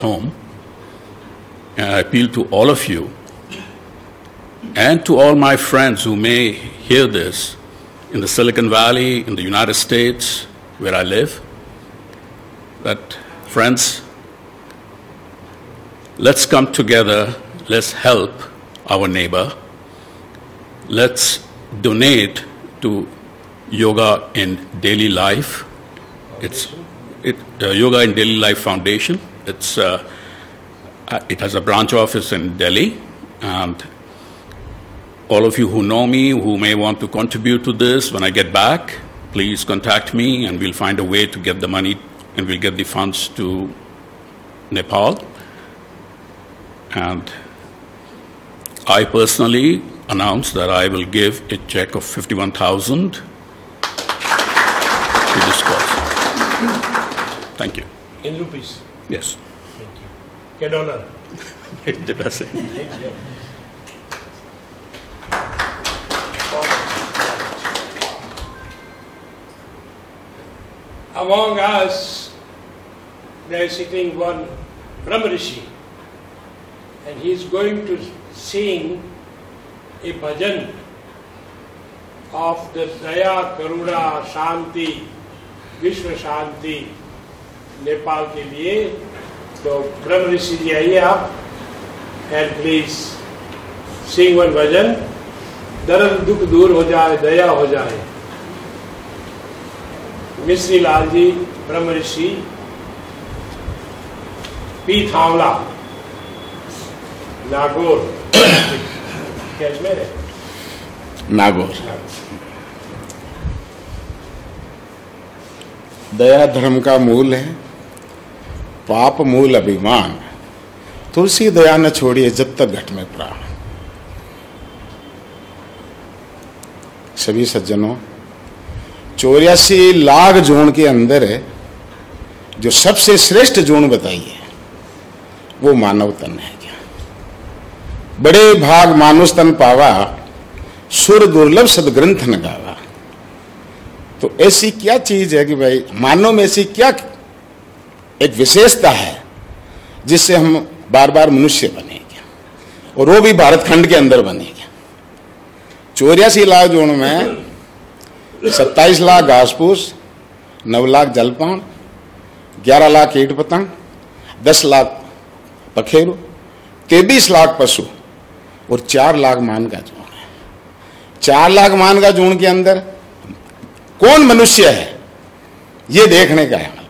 home, and I appeal to all of you and to all my friends who may hear this in the Silicon Valley, in the United States, where I live, that, friends, let's come together, let's help our neighbor, let's donate to Yoga in Daily Life. It's Yoga in Daily Life Foundation. It has a branch office in Delhi, and all of you who know me, who may want to contribute to this, when I get back, please contact me and we'll find a way to get the money and we'll get the funds to Nepal. And I personally announce that I will give a check of 51,000 to this cause. Thank you. In rupees? Yes. Thank you. $1. Did I say? Among us, there is sitting one Brahma Rishi, and he is going to sing a bhajan of the Daya, Karuna, Shanti, Vishwa Shanti, Nepal के लिए. तो ब्रह्म ऋषि जी आइए आप, and please sing one bhajan. दर्द दुख दूर हो जाए, दया हो जाए. मिश्री लाल जी, ब्रह्म ऋषि, पी थावला, नागौर, कैश्मीर है, नागौर. दया धर्म का मूल है, पाप मूल अभिमान. तुलसी दया न छोड़िए जब तक घट में प्राण. सभी सज्जनों, 84 लाख जोन के अंदर है जो सबसे श्रेष्ठ जोन बताई है वो मानव तन है. क्या बड़े भाग मानुष तन पावा, सुर दुर्लभ सदग्रंथ न गावा. तो ऐसी क्या चीज है कि भाई मानव में ऐसी क्या एक विशेषता है जिससे हम बार बार मनुष्य बनेंगे, और वो भी भारत खंड के अंदर बनेंगे. 84 लाख जोन में 27 लाख घास फूस, 9 लाख जलपान, 11 लाख कीट पतंग, 10 लाख पखेरु, 23 लाख पशु और 4 लाख मान का जोन है. 4 लाख मान का जोन के अंदर कौन मनुष्य है ये देखने का है.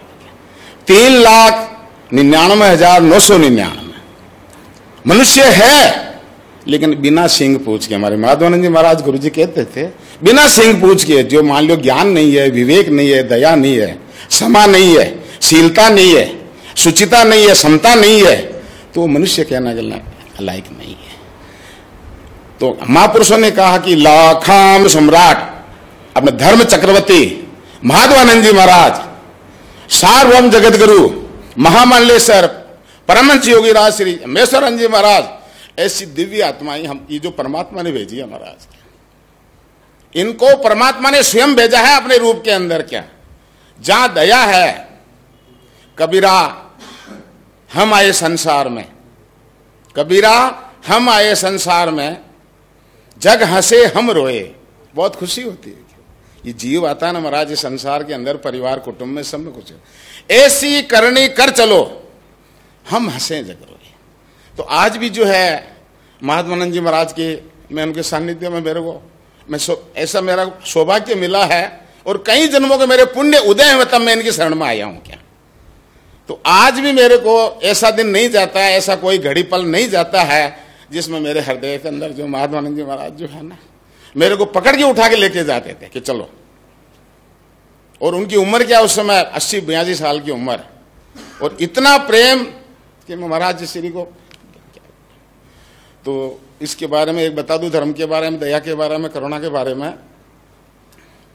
3,99,999 मनुष्य है, लेकिन बिना सिंह पूछ के. हमारे माधवानंद जी महाराज गुरु जी कहते थे, बिना सिंह पूछ के जो मान लो ज्ञान नहीं है, विवेक नहीं है, दया नहीं है, क्षमा नहीं है, शीलता नहीं है, सुचिता नहीं है, समता नहीं है, तो मनुष्य कहना लायक नहीं है. तो महापुरुषों ने कहा कि लाखाम सम्राट अपने धर्म चक्रवर्ती माधवानंद जी महाराज, सार्वभौम जगत गुरु महामंडलेश्वर परमहंस योगी राज श्री मेश्वरानंद जी महाराज, ऐसी दिव्य आत्माएं हम ये जो परमात्मा ने भेजी है महाराज, इनको परमात्मा ने स्वयं भेजा है अपने रूप के अंदर. क्या जहां दया है, कबीरा हम आए संसार में, कबीरा हम आए संसार में, जग हंसे हम रोए. बहुत खुशी होती है. ये जीव आता है ना महाराज इस संसार के अंदर, परिवार कुटुंब में सब में कुछ ऐसी करनी कर चलो, हम हंसे जग रोए. तो आज भी जो है महात्मानंद जी महाराज के, मैं उनके सानिध्य में मेरे को ऐसा मेरा सौभाग्य मिला है, और कई जन्मों के मेरे पुण्य उदय हुए तब मैं इनकी शरण में आया हूं. क्या तो आज भी मेरे को ऐसा दिन नहीं जाता है, ऐसा कोई घड़ी पल नहीं जाता है जिसमें मेरे हृदय के अंदर जो महात्मानंद जी महाराज जो है ना, मेरे को पकड़ के उठा के लेके जाते थे कि चलो. और उनकी उम्र क्या उस समय 80-82 साल की उम्र, और इतना प्रेम कि मैं महाराज जी श्री को. तो इसके बारे में एक बता दूं, धर्म के बारे में, दया के बारे में, करुणा के बारे में.